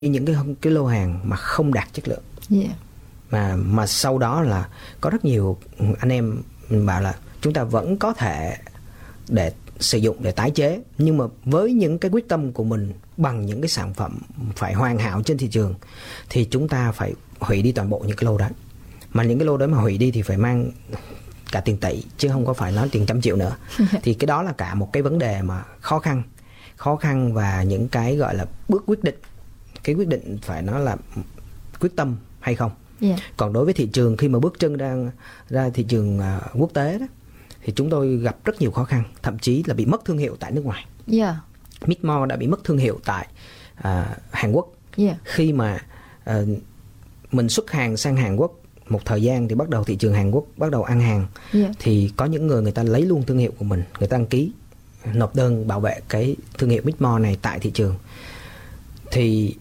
những cái lô hàng mà không đạt chất lượng. Mà sau đó là có rất nhiều anh em bảo là chúng ta vẫn có thể để sử dụng để tái chế, nhưng mà với những cái quyết tâm của mình bằng những cái sản phẩm phải hoàn hảo trên thị trường thì chúng ta phải hủy đi toàn bộ những cái lô đó. Mà những cái lô đó mà hủy đi thì phải mang cả tiền tỷ chứ không có phải nói tiền trăm triệu nữa. Thì cái đó là cả một cái vấn đề mà khó khăn và những cái gọi là bước quyết định. Cái quyết định phải nói là quyết tâm hay không. Còn đối với thị trường, khi mà bước chân ra thị trường quốc tế đó, thì chúng tôi gặp rất nhiều khó khăn, thậm chí là bị mất thương hiệu tại nước ngoài. Midmore đã bị mất thương hiệu tại Hàn Quốc. Khi mà mình xuất hàng sang Hàn Quốc một thời gian thì bắt đầu thị trường Hàn Quốc bắt đầu ăn hàng. Thì có những người ta lấy luôn thương hiệu của mình, người ta đăng ký nộp đơn bảo vệ cái thương hiệu Midmore này tại thị trường. Thì